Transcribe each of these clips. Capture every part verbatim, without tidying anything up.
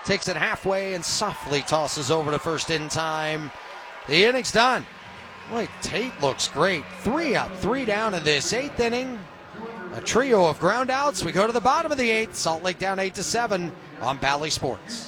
takes it halfway and softly tosses over to first in time. The inning's done. Boy, Tate looks great. Three up, three down in this eighth inning. A trio of ground outs. We go to the bottom of the eighth. Salt Lake down eight to seven on Bally Sports.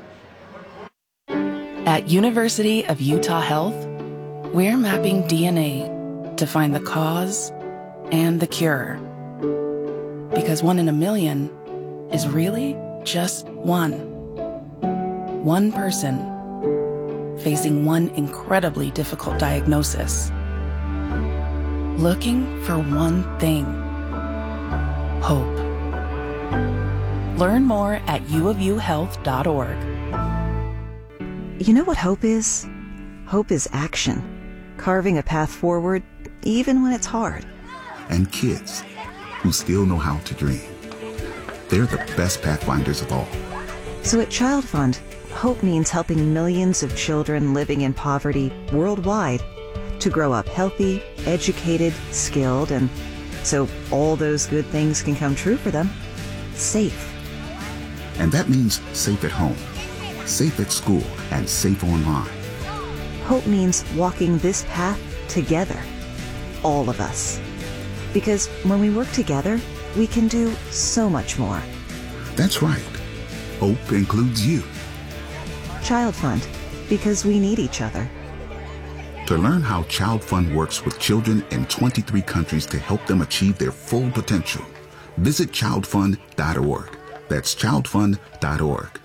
At University of Utah Health, we're mapping D N A to find the cause and the cure. Because one in a million is really just one. One person facing one incredibly difficult diagnosis. Looking for one thing. Hope. Learn more at u of u health dot org. You know what hope is? Hope is action. Carving a path forward, even when it's hard. And kids who still know how to dream. They're the best pathfinders of all. So at Child Fund, hope means helping millions of children living in poverty worldwide to grow up healthy, educated, skilled, and so all those good things can come true for them. Safe. And that means safe at home, safe at school, and safe online. Hope means walking this path together. All of us. Because when we work together, we can do so much more. That's right. Hope includes you. Child Fund, because we need each other. To learn how Child Fund works with children in twenty-three countries to help them achieve their full potential, visit child fund dot org. That's child fund dot org.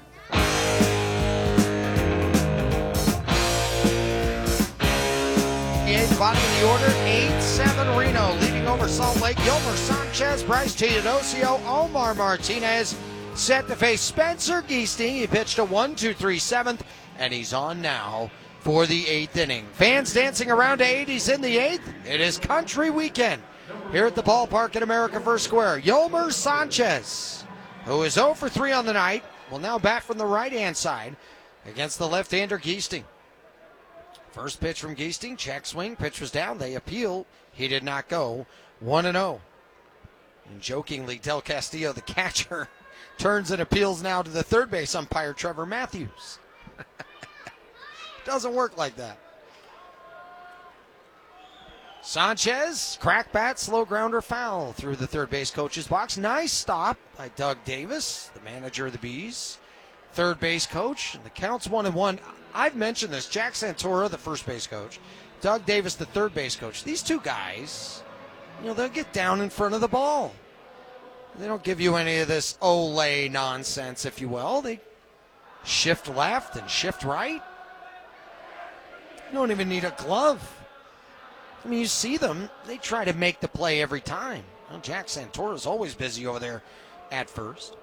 Bottom of the order, eight seven Reno, leading over Salt Lake. Yolmer Sanchez, Bryce Teodosio, Omar Martinez set to face Spencer Giesting. He pitched a one two three seventh, and he's on now for the eighth inning. Fans dancing around to eighties in the eighth. It is country weekend here at the ballpark at America First Square. Yolmer Sanchez, who is zero for three on the night, will now bat from the right-hand side against the left-hander Giesting. First pitch from Giesting, check swing, pitch was down, they appeal, he did not go, one and oh. And jokingly, Del Castillo, the catcher, turns and appeals now to the third base umpire, Trevor Matthews. Doesn't work like that. Sanchez, crack bat, slow grounder, foul through the third base coach's box. Nice stop by Doug Davis, the manager of the Bees. Third base coach, and the count's one and one. I've mentioned this. Jack Santora, the first base coach. Doug Davis, the third base coach. These two guys, you know, they'll get down in front of the ball. They don't give you any of this Olay nonsense, if you will. They shift left and shift right. You don't even need a glove. I mean, you see them. They try to make the play every time. Well, Jack Santora's always busy over there at first.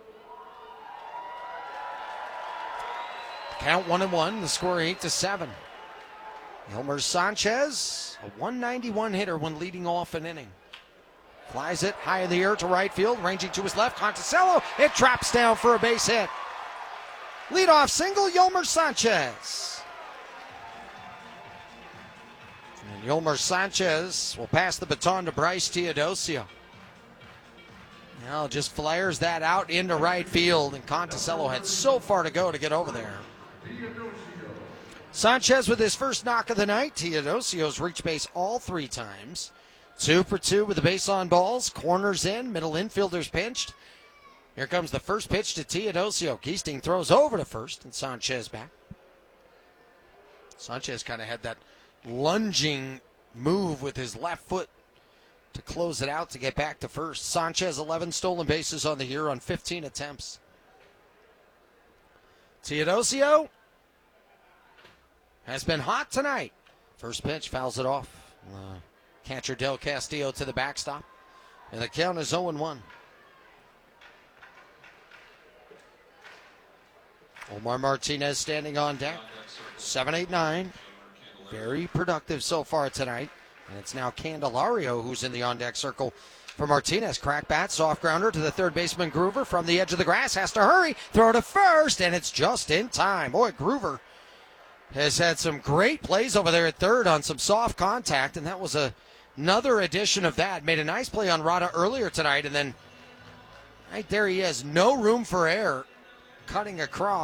Count one and one, the score eight to seven. Yolmer Sanchez, a one ninety-one hitter when leading off an inning. Flies it high in the air to right field, ranging to his left. Conticello, it drops down for a base hit. Leadoff single, Yolmer Sanchez. And Yolmer Sanchez will pass the baton to Bryce Teodosio. Now just flares that out into right field, and Conticello had so far to go to get over there. Sanchez with his first knock of the night. Teodosio's reached base all three times. Two for two with the base on balls. Corners in, middle infielders pinched. Here comes the first pitch to Teodosio. Giesting throws over to first, and Sanchez back. Sanchez kind of had that lunging move with his left foot to close it out to get back to first. Sanchez, eleven stolen bases on the year on fifteen attempts. Teodosio has been hot tonight. First pitch fouls it off. Uh, catcher Del Castillo to the backstop. And the count is oh and one. Omar Martinez standing on deck. seven eight nine. Very productive so far tonight. And it's now Candelario who's in the on-deck circle for Martinez. Crack bat, soft grounder to the third baseman Groover from the edge of the grass. Has to hurry, throw to first, and it's just in time. Boy, Groover has had some great plays over there at third on some soft contact, and that was a, another edition of that. Made a nice play on Rada earlier tonight, and then right there he has no room for error, cutting across.